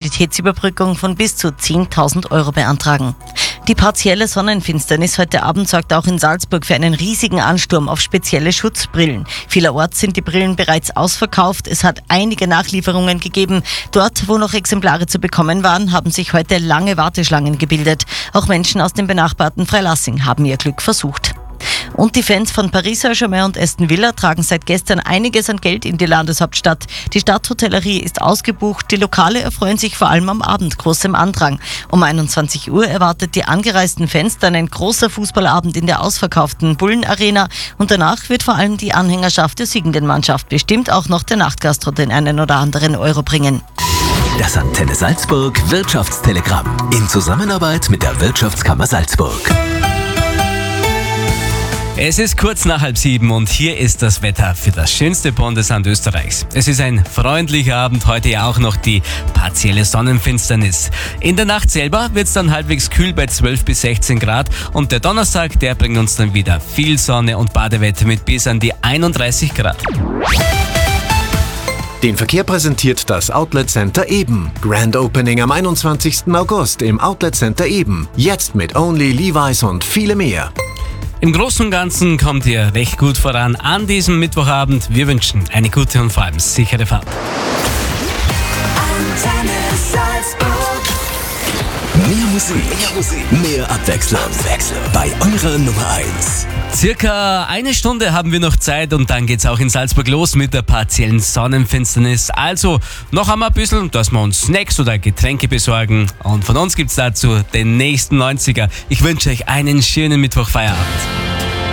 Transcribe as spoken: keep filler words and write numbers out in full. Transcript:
Elektrizitätsüberbrückung von bis zu zehntausend Euro beantragen. Die partielle Sonnenfinsternis heute Abend sorgt auch in Salzburg für einen riesigen Ansturm auf spezielle Schutzbrillen. Vielerorts sind die Brillen bereits ausverkauft. Es hat einige Nachlieferungen gegeben. Dort, wo noch Exemplare zu bekommen waren, haben sich heute lange Warteschlangen gebildet. Auch Menschen aus dem benachbarten Freilassing haben ihr Glück versucht. Und die Fans von Paris Saint-Germain und Aston Villa tragen seit gestern einiges an Geld in die Landeshauptstadt. Die Stadthotellerie ist ausgebucht. Die Lokale erfreuen sich vor allem am Abend großem Andrang. Um einundzwanzig Uhr erwartet die angereisten Fans dann ein großer Fußballabend in der ausverkauften Bullen-Arena. Und danach wird vor allem die Anhängerschaft der siegenden Mannschaft bestimmt auch noch der Nachtgastro den einen oder anderen Euro bringen. Das Antenne Salzburg Wirtschaftstelegramm in Zusammenarbeit mit der Wirtschaftskammer Salzburg. Es ist kurz nach halb sieben und hier ist das Wetter für das schönste Bundesland Österreichs. Es ist ein freundlicher Abend, heute ja auch noch die partielle Sonnenfinsternis. In der Nacht selber wird es dann halbwegs kühl bei zwölf bis sechzehn Grad und der Donnerstag, der bringt uns dann wieder viel Sonne und Badewetter mit bis an die einunddreißig Grad. Den Verkehr präsentiert das Outlet Center Eben. Grand Opening am einundzwanzigsten August im Outlet Center Eben. Jetzt mit Only, Levi's und viele mehr. Im Großen und Ganzen kommt ihr recht gut voran an diesem Mittwochabend. Wir wünschen eine gute und vor allem sichere Fahrt. Mehr Musik, mehr Musik, mehr Abwechslung, Abwechslung bei eurer Nummer eins. Circa eine Stunde haben wir noch Zeit und dann geht's auch in Salzburg los mit der partiellen Sonnenfinsternis. Also noch einmal ein bisschen, dass wir uns Snacks oder Getränke besorgen. Und von uns gibt's dazu den nächsten neunziger. Ich wünsche euch einen schönen Mittwoch Feierabend.